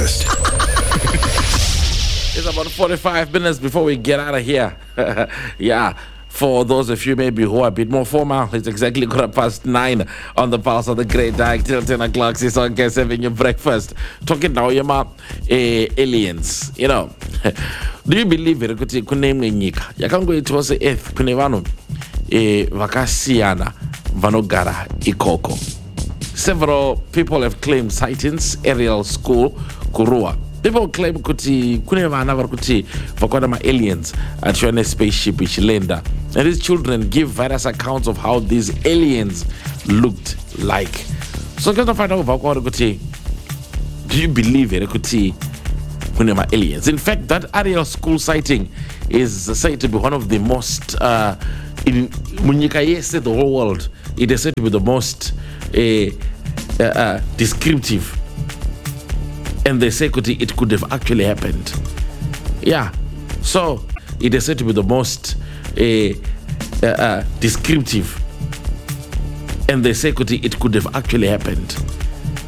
breakfast. It's about 45 minutes before we get out of here. Yeah. For those of you maybe who are a bit more formal, it's exactly 9:15 on the pulse of the great day till 10 o'clock. It's on Guess having your breakfast. Talking now, aliens. You know, do you believe it? Yakango it was Earth, Kunevano, Vakasiana, Vanogara, Ikoko. Several people have claimed sightings, aerial school, Kurua. People claim kuti kuneva anava kuti vakwada aliens atshone spaceship ichilenda. And these children give various accounts of how these aliens looked like. So I'm going to find out kuti, do you believe it kuti kuneva aliens? In fact, that Ariel school sighting is said to be one of the most in Munyika, the whole world. It is said to be the most descriptive. And they say it could have actually happened. Yeah. So it is said to be the most descriptive. And they say it could have actually happened.